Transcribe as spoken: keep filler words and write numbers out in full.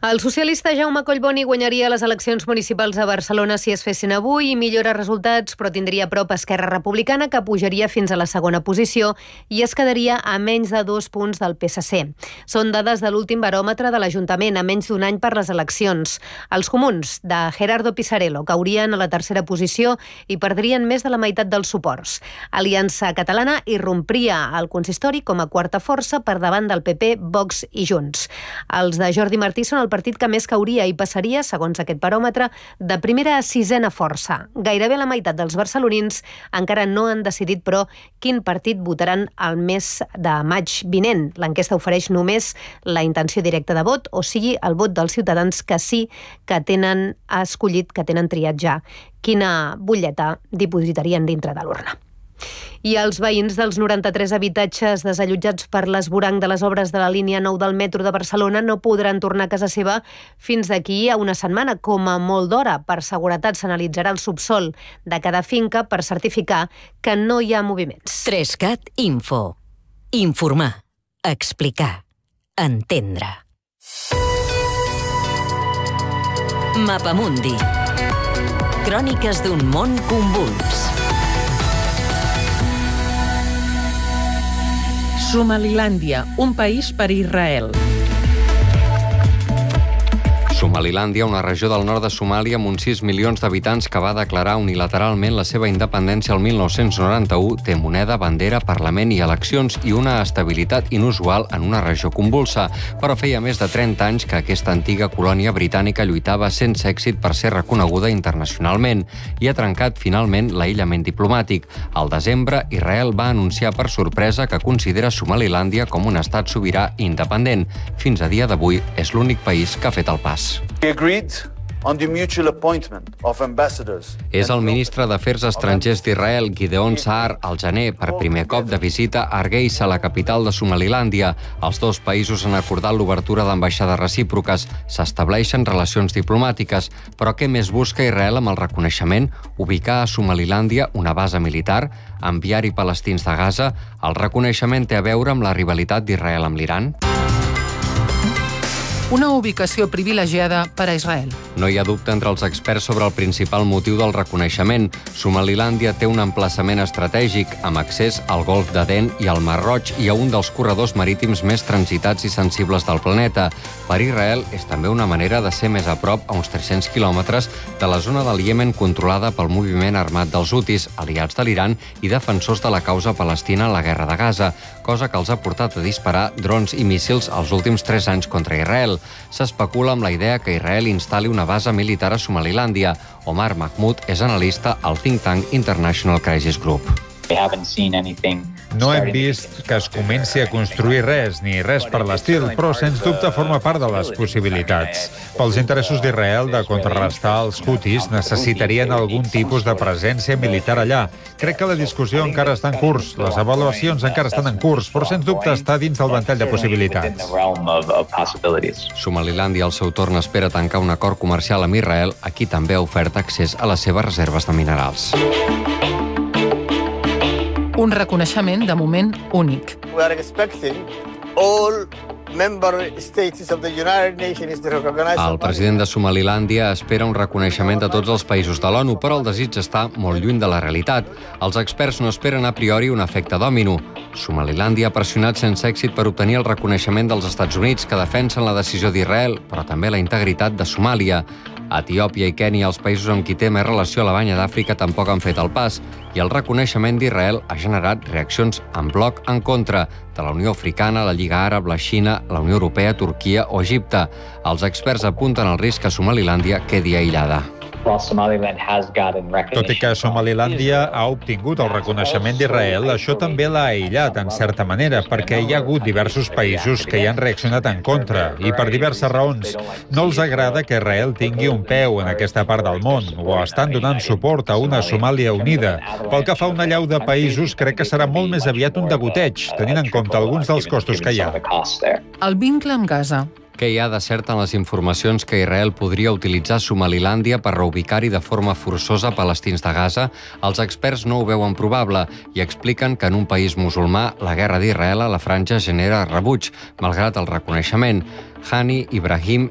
El socialista Jaume Collboni guanyaria les eleccions municipals a Barcelona si es fessin avui i millora resultats, però tindria a prop Esquerra Republicana, que pujaria fins a la segona posició i es quedaria a menys de dos punts del P S C. Són dades de l'últim baròmetre de l'Ajuntament, a menys d'un any per les eleccions. Els comuns, de Gerardo Pisarello, caurien a la tercera posició i perdrien més de la meitat dels suports. Aliança Catalana irrompria al consistori com a quarta força per davant del P P, Vox i Junts. Els de Jordi Martí són el partit que més cauria i passaria, segons aquest baròmetre, de primera a sisena força. Gairebé la meitat dels barcelonins encara no han decidit, però, quin partit votaran al mes de maig vinent. L'enquesta ofereix només la intenció directa de vot, o sigui, el vot dels ciutadans que sí que tenen escollit, que tenen triat ja quina butlleta dipositarien dintre de l'urna. I els veïns dels noranta-tres habitatges desallotjats per l'esvoranc de les obres de la línia nou del metro de Barcelona no podran tornar a casa seva fins d'aquí a una setmana, com a molt d'hora. Per seguretat s'analitzarà el subsol de cada finca per certificar que no hi ha moviments. tres cat Info. Informar, explicar, entendre. Mapamundi. Cròniques d'un món convuls. Somalilàndia, un país per Israel. Somalilàndia, una regió del nord de Somàlia amb uns sis milions d'habitants que va declarar unilateralment la seva independència el mil nou-cents noranta-u, té moneda, bandera, parlament i eleccions i una estabilitat inusual en una regió convulsa. Però feia més de trenta anys que aquesta antiga colònia britànica lluitava sense èxit per ser reconeguda internacionalment i ha trencat finalment l'aïllament diplomàtic. Al desembre, Israel va anunciar per sorpresa que considera Somalilàndia com un estat sobirà i independent. Fins a dia d'avui és l'únic país que ha fet el pas. We agreed on the mutual appointment of ambassadors. És el ministre d'Afers Estrangers d'Israel, Gideon Saar, al gener, per primer cop de visita a Hargeisa, la capital de Somalilàndia. Els dos països han acordat l'obertura d'ambaixades recíproques. S'estableixen relacions diplomàtiques. Però què més busca Israel amb el reconeixement? Ubicar a Somalilàndia una base militar? Enviar-hi palestins de Gaza? El reconeixement té a veure amb la rivalitat d'Israel amb l'Iran? Una ubicació privilegiada per a Israel. No hi ha dubte entre els experts sobre el principal motiu del reconeixement. Somalilàndia té un emplaçament estratègic amb accés al Golf d'Aden i al Mar Roig i a un dels corredors marítims més transitats i sensibles del planeta. Per Israel és també una manera de ser més a prop, a uns tres-cents quilòmetres, de la zona del Iemen controlada pel moviment armat dels Hutis, aliats de l'Iran i defensors de la causa palestina en la guerra de Gaza, cosa que els ha portat a disparar drons i míssils els últims tres anys contra Israel. S'especula amb la idea que Israel instal·li una base militar a Somalilàndia. Omar Mahmoud és analista al think tank International Crisis Group. No hem vist que es comenci a construir res, ni res per l'estil, però sens dubte forma part de les possibilitats. Pels interessos d'Israel de contrarrestar els Hutis necessitarien algun tipus de presència militar allà. Crec que la discussió encara està en curs, les avaluacions encara estan en curs, però sens dubte està dins del ventall de possibilitats. Somalilàndia, al seu torn, espera tancar un acord comercial amb Israel, a qui també ha ofert accés a les seves reserves de minerals. Un reconeixement, de moment, únic. We are expecting all member states of the United Nations to recognize. El president de Somalilàndia espera un reconeixement de tots els països de l'ONU, però el desig està molt lluny de la realitat. Els experts no esperen a priori un efecte dòmino. Somalilàndia ha pressionat sense èxit per obtenir el reconeixement dels Estats Units, que defensen la decisió d'Israel, però també la integritat de Somàlia. Etiòpia i Kènia, els països amb qui té més relació a la banya d'Àfrica, tampoc han fet el pas, i el reconeixement d'Israel ha generat reaccions en bloc en contra de la Unió Africana, la Lliga Àrab, la Xina, la Unió Europea, Turquia o Egipte. Els experts apunten al risc que Somalilàndia quedi aïllada. Tot i que Somalilàndia ha obtingut el reconeixement d'Israel, això també l'ha aïllat, en certa manera, perquè hi ha hagut diversos països que hi han reaccionat en contra, i per diverses raons. No els agrada que Israel tingui un peu en aquesta part del món, o estan donant suport a una Somàlia unida. Pel que fa a una llau de països, crec que serà molt més aviat un degoteig, tenint en compte alguns dels costos que hi ha. El vincle amb Gaza. Què hi ha de cert en les informacions que Israel podria utilitzar Somalilàndia per reubicar-hi de forma forçosa palestins de Gaza? Els experts no ho veuen probable i expliquen que en un país musulmà la guerra d'Israel a la franja genera rebuig, malgrat el reconeixement. Hani Ibrahim